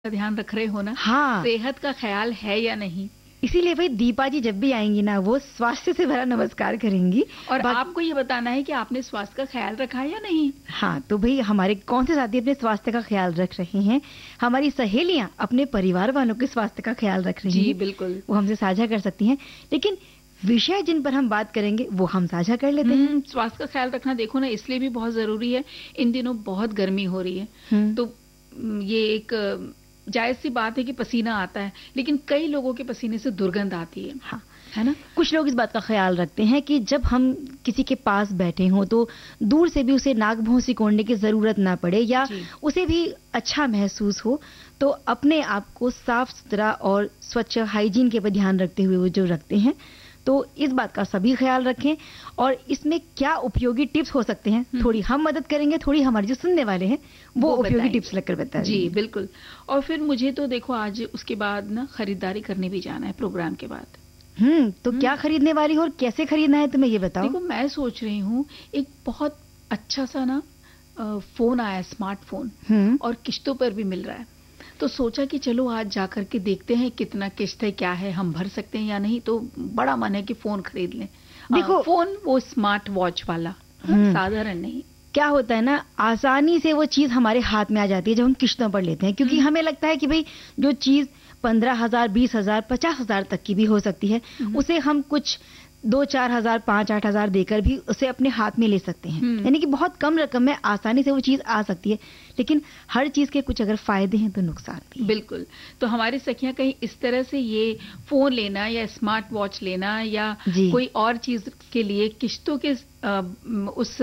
का ध्यान रख रहे हो ना। हाँ, सेहत का ख्याल है या नहीं। इसीलिए भाई दीपा जी जब भी आएंगी ना वो स्वास्थ्य से भरा नमस्कार करेंगी और आपको ये बताना है कि आपने स्वास्थ्य का ख्याल रखा है या नहीं। हाँ, तो भाई हमारे कौन से साथी अपने स्वास्थ्य का ख्याल रख रहे हैं, हमारी सहेलियां अपने परिवार वालों के स्वास्थ्य का ख्याल रख रही हैं। जी बिल्कुल, वो हमसे साझा कर सकती हैं, लेकिन विषय जिन पर हम बात करेंगे वो हम साझा कर लेते हैं। स्वास्थ्य का ख्याल रखना देखो ना इसलिए भी बहुत जरूरी है। इन दिनों बहुत गर्मी हो रही है, तो ये एक जायज सी बात है कि पसीना आता है, लेकिन कई लोगों के पसीने से दुर्गंध आती है। हाँ, है ना। कुछ लोग इस बात का ख्याल रखते हैं कि जब हम किसी के पास बैठे हों तो दूर से भी उसे नाक भौं सिकोड़ने की जरूरत ना पड़े या उसे भी अच्छा महसूस हो, तो अपने आप को साफ सुथरा और स्वच्छ हाइजीन के पर ध्यान रखते हुए वो जो रखते हैं, तो इस बात का सभी ख्याल रखें। और इसमें क्या उपयोगी टिप्स हो सकते हैं, थोड़ी हम मदद करेंगे, थोड़ी हमारे जो सुनने वाले हैं वो उपयोगी टिप्स लेकर बताएंगे। जी बिल्कुल। और फिर मुझे तो देखो आज उसके बाद ना खरीदारी करने भी जाना है प्रोग्राम के बाद। तो क्या खरीदने वाली हो और कैसे खरीदना है तुम्हें ये बताओ। देखो मैं सोच रही हूँ एक बहुत अच्छा सा ना फोन आया, स्मार्टफोन, और किश्तों पर भी मिल रहा है। तो सोचा कि चलो आज जाकर के देखते हैं कितना किश्त है, क्या है, हम भर सकते हैं या नहीं। तो बड़ा मन है कि फोन खरीद लें। देखो फोन वो स्मार्ट वॉच वाला, साधारण नहीं। क्या होता है ना, आसानी से वो चीज हमारे हाथ में आ जाती है जब हम किश्तों पर लेते हैं, क्योंकि हमें लगता है कि भाई जो चीज 15,000, 20,000, 50,000 तक की भी हो सकती है, उसे हम कुछ 2-4 हजार, 5-8 हजार देकर भी उसे अपने हाथ में ले सकते हैं। यानी कि बहुत कम रकम में आसानी से वो चीज आ सकती है, लेकिन हर चीज के कुछ अगर फायदे हैं तो नुकसान भी। बिल्कुल। तो हमारी सखियां कहीं इस तरह से ये फोन लेना या स्मार्ट वॉच लेना या कोई और चीज के लिए किश्तों के उस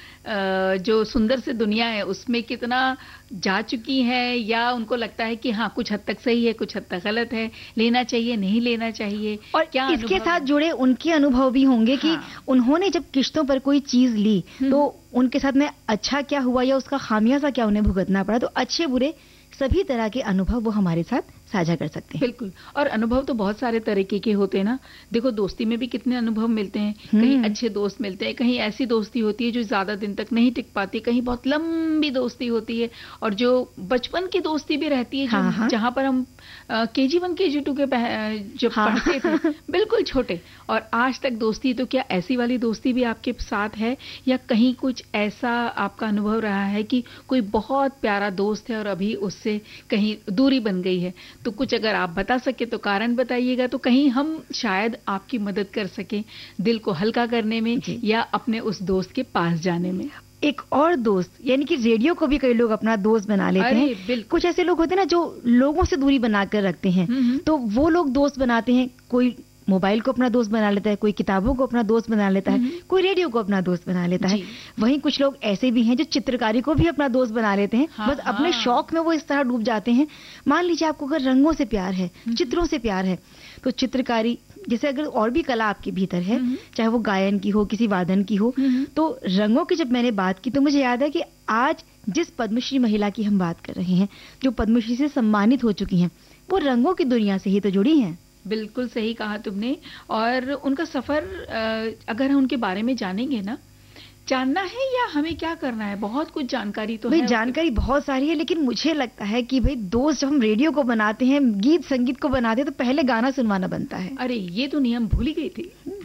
जो सुंदर से दुनिया है उसमें कितना जा चुकी है, या उनको लगता है कि हाँ कुछ हद तक सही है, कुछ हद तक गलत है, लेना चाहिए, नहीं लेना चाहिए, और क्या इसके साथ जुड़े उनके अनुभव भी होंगे कि उन्होंने जब किश्तों पर कोई चीज ली तो उनके साथ में अच्छा क्या हुआ या उसका खामियाजा क्या उन्हें भुगतना पड़ा। तो अच्छे बुरे सभी तरह के अनुभव वो हमारे साथ साझा कर सकते हैं। बिल्कुल। और अनुभव तो बहुत सारे तरीके के होते हैं ना। देखो दोस्ती में भी कितने अनुभव मिलते हैं। कहीं अच्छे दोस्त मिलते हैं, कहीं ऐसी दोस्ती होती है जो ज्यादा दिन तक नहीं टिक पाती, कहीं बहुत लंबी दोस्ती होती है, और जो बचपन की दोस्ती भी रहती है, जहां पर हम KG1 KG2 के जब पढ़ते थे, बिल्कुल छोटे, और आज तक दोस्ती। तो क्या ऐसी वाली दोस्ती भी आपके साथ है, या कहीं कुछ ऐसा आपका अनुभव रहा है कि कोई बहुत प्यारा दोस्त है और अभी उससे कहीं दूरी बन गई है? तो कुछ अगर आप बता सके तो कारण बताइएगा, तो कहीं हम शायद आपकी मदद कर सके दिल को हल्का करने में या अपने उस दोस्त के पास जाने में। एक और दोस्त, यानी कि रेडियो को भी कई लोग अपना दोस्त बना लेते हैं। कुछ ऐसे लोग होते हैं ना जो लोगों से दूरी बनाकर रखते हैं, तो वो लोग दोस्त बनाते हैं। कोई मोबाइल को अपना दोस्त बना लेता है, कोई किताबों को अपना दोस्त बना लेता है, कोई रेडियो को अपना दोस्त बना लेता है। वहीं कुछ लोग ऐसे भी हैं जो चित्रकारी को भी अपना दोस्त बना लेते हैं। बस अपने शौक में वो इस तरह डूब जाते हैं। मान लीजिए आपको अगर रंगों से प्यार है, चित्रों से प्यार है, तो चित्रकारी जैसे अगर और भी कला आपके भीतर है, चाहे वो गायन की हो, किसी वादन की हो, तो रंगों की जब मैंने बात की तो मुझे याद है कि आज जिस पद्मश्री महिला की हम बात कर रहे हैं, जो पद्मश्री से सम्मानित हो चुकी हैं, वो रंगों की दुनिया से ही तो जुड़ी हैं। बिल्कुल सही कहा तुमने। और उनका सफर अगर हम उनके बारे में जानेंगे ना, जानना है या हमें क्या करना है, बहुत कुछ जानकारी तो है। जानकारी बहुत सारी है, लेकिन मुझे लगता है कि भाई दोस्त जब हम रेडियो को बनाते हैं, गीत संगीत को बनाते हैं, तो पहले गाना सुनवाना बनता है। अरे ये तो नियम भूल ही गई थी।